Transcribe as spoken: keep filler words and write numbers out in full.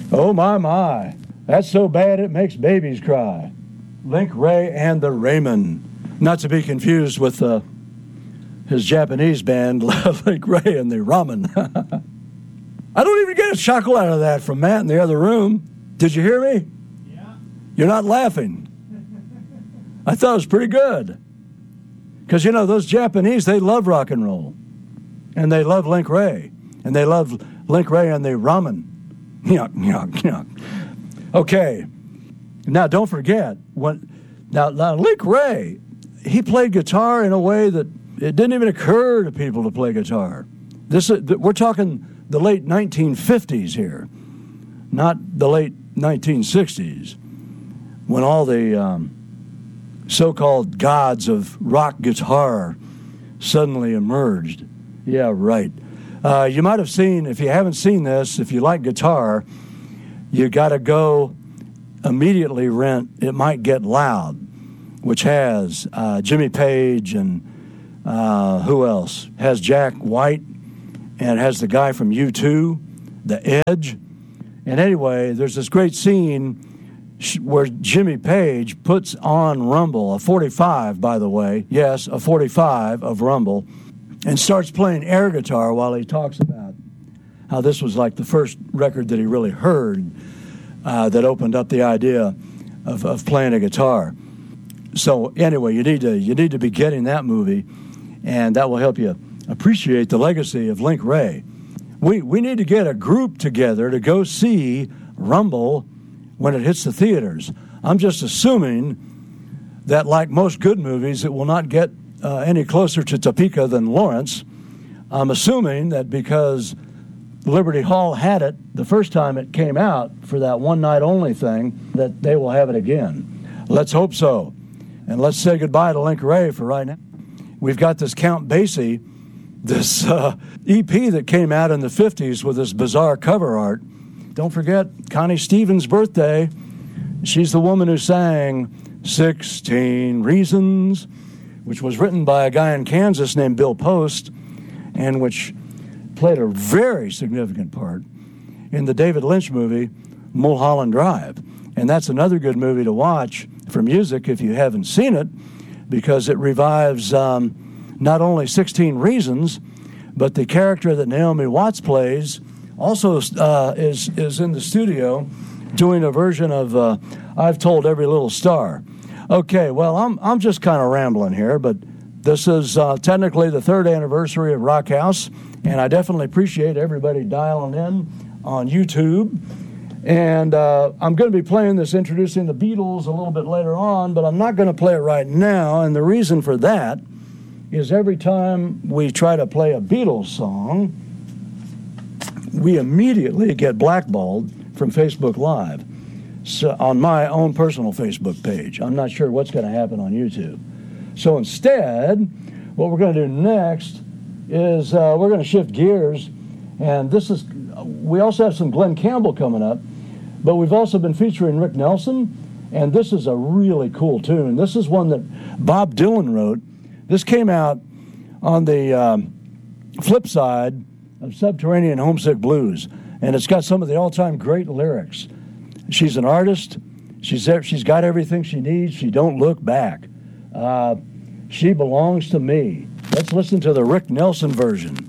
Oh, my, my. That's so bad it makes babies cry. Link Wray and the Ramen. Not to be confused with uh, his Japanese band, Link Wray and the Ramen. I don't even get a chuckle out of that from Matt in the other room. Did you hear me? Yeah. You're not laughing. I thought it was pretty good. Because, you know, those Japanese, they love rock and roll. And they love Link Wray. And they love Link Wray and the Ramen. Yuck, yuck, yuck. Okay. Now, don't forget, when now, now Link Wray, he played guitar in a way that it didn't even occur to people to play guitar. This is, we're talking the late nineteen fifties here, not the late nineteen sixties, when all the um, so-called gods of rock guitar suddenly emerged. Yeah, right. Uh, you might have seen, if you haven't seen this, if you like guitar, you got to go immediately rent It Might Get Loud, which has uh, Jimmy Page and uh, who else? Has Jack White and has the guy from U two, The Edge. And anyway, there's this great scene sh- where Jimmy Page puts on Rumble, a forty-five, by the way, yes, a forty-five of Rumble, and starts playing air guitar while he talks about how this was like the first record that he really heard uh, that opened up the idea of, of playing a guitar. So anyway, you need to you need to be getting that movie, and that will help you appreciate the legacy of Link Wray. We we need to get a group together to go see Rumble when it hits the theaters. I'm just assuming that, like most good movies, it will not get uh, any closer to Topeka than Lawrence. I'm assuming that because Liberty Hall had it the first time it came out for that one-night-only thing, that they will have it again. Let's hope so. And let's say goodbye to Link Wray for right now. We've got this Count Basie, this uh, E P that came out in the fifties with this bizarre cover art. Don't forget Connie Stevens' birthday. She's the woman who sang sixteen Reasons, which was written by a guy in Kansas named Bill Post, and which played a very significant part in the David Lynch movie Mulholland Drive. And that's another good movie to watch for music if you haven't seen it, because it revives um, not only sixteen Reasons, but the character that Naomi Watts plays also uh, is is in the studio doing a version of uh, I've Told Every Little Star. Okay, well, I'm I'm just kind of rambling here, but this is uh, technically the third anniversary of Rock House, and I definitely appreciate everybody dialing in on YouTube. And uh, I'm going to be playing this, introducing the Beatles, a little bit later on, but I'm not going to play it right now, and the reason for that is every time we try to play a Beatles song, we immediately get blackballed from Facebook Live, so on my own personal Facebook page. I'm not sure what's going to happen on YouTube. So instead, what we're going to do next is uh, we're going to shift gears, and this is, we also have some Glenn Campbell coming up, but we've also been featuring Rick Nelson, and this is a really cool tune. This is one that Bob Dylan wrote. This came out on the um, flip side of Subterranean Homesick Blues, and it's got some of the all-time great lyrics. She's an artist. She's there, she's got everything she needs. She don't look back. Uh, she belongs to me. Let's listen to the Rick Nelson version.